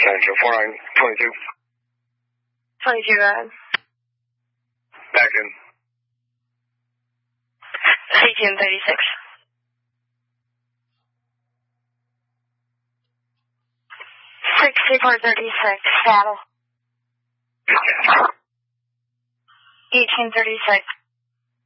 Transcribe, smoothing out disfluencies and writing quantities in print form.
Central 4922. 22, go ahead. Back in. 1836. 6436, saddle. 1836.